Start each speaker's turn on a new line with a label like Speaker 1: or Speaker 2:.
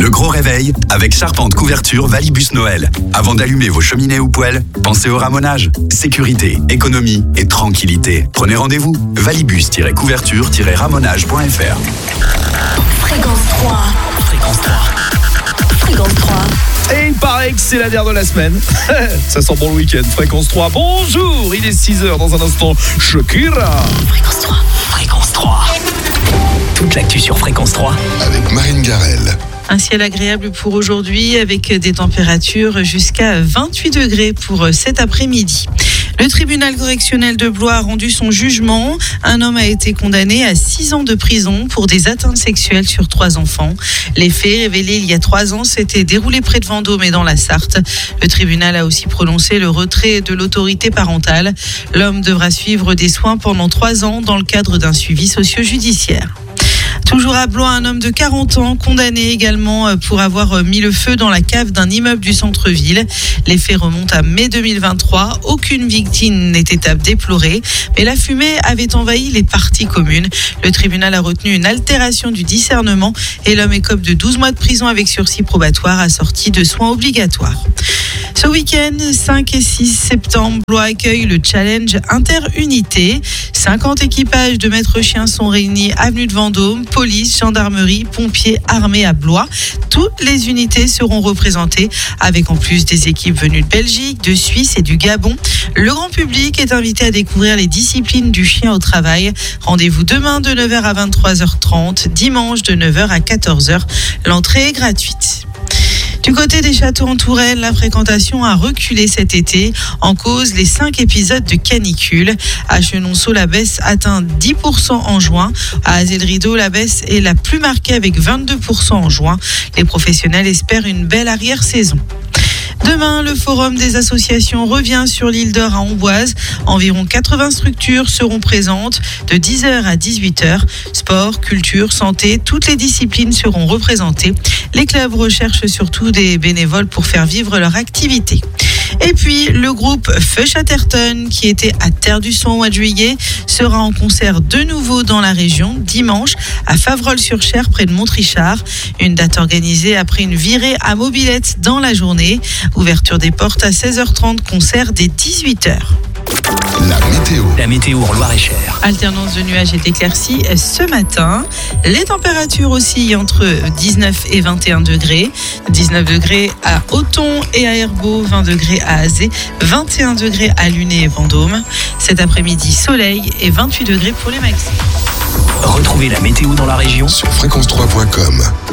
Speaker 1: Le gros réveil avec Charpente Couverture Valibus Noël. Avant d'allumer vos cheminées ou poêles, pensez au ramonage. Sécurité, économie et tranquillité. Prenez rendez-vous. Valibus-couverture-ramonage.fr.
Speaker 2: Fréquence 3. Fréquence 3. Fréquence 3.
Speaker 3: Et il paraît que c'est la dernière de la semaine. Ça sent bon le week-end. Fréquence 3. Bonjour, il est 6h dans un instant. Shakira.
Speaker 2: Fréquence 3.
Speaker 4: Fréquence 3. Toute l'actu sur Fréquence 3
Speaker 5: avec Marine Garel.
Speaker 6: Un ciel agréable pour aujourd'hui avec des températures jusqu'à 28 degrés pour cet après-midi. Le tribunal correctionnel de Blois a rendu son jugement. Un homme a été condamné à 6 ans de prison pour des atteintes sexuelles sur 3 enfants. Les faits révélés il y a 3 ans s'étaient déroulés près de Vendôme et dans la Sarthe. Le tribunal a aussi prononcé le retrait de l'autorité parentale. L'homme devra suivre des soins pendant 3 ans dans le cadre d'un suivi socio-judiciaire. Toujours à Blois, un homme de 40 ans condamné également pour avoir mis le feu dans la cave d'un immeuble du centre-ville. Les faits remontent à mai 2023. Aucune victime n'était à déplorer, mais la fumée avait envahi les parties communes. Le tribunal a retenu une altération du discernement et l'homme écope de 12 mois de prison avec sursis probatoire assorti de soins obligatoires. Ce week-end, 5 et 6 septembre, Blois accueille le challenge Interunité. 50 équipages de maîtres chiens sont réunis avenue de Vendôme, police, gendarmerie, pompiers, armée à Blois. Toutes les unités seront représentées avec en plus des équipes venues de Belgique, de Suisse et du Gabon. Le grand public est invité à découvrir les disciplines du chien au travail. Rendez-vous demain de 9h à 23h30, dimanche de 9h à 14h. L'entrée est gratuite. Du côté des châteaux en Touraine, la fréquentation a reculé cet été. En cause, les 5 épisodes de canicule. À Chenonceau, la baisse atteint 10% en juin. À Azel-Rideau, la baisse est la plus marquée avec 22% en juin. Les professionnels espèrent une belle arrière-saison. Demain, le forum des associations revient sur l'île d'Or à Amboise. Environ 80 structures seront présentes de 10h à 18h. Sport, culture, santé, toutes les disciplines seront représentées. Les clubs recherchent surtout des bénévoles pour faire vivre leur activité. Et puis, le groupe Feu Chatterton, qui était à Terre du Son au mois de juillet, sera en concert de nouveau dans la région, dimanche, à Faverolles-sur-Cher, près de Montrichard. Une date organisée après une virée à mobilette dans la journée. Ouverture des portes à 16h30, concert dès 18h.
Speaker 5: La météo
Speaker 4: en Loir-et-Cher.
Speaker 6: Alternance de nuages et d'éclaircies ce matin. Les températures oscillent entre 19 et 21 degrés. 19 degrés à Othon et à Herbeau, 20 degrés à Azé, 21 degrés à Luné et Vendôme. Cet après-midi, soleil et 28 degrés pour les maxi.
Speaker 4: Retrouvez la météo dans la région
Speaker 5: sur fréquence3.com.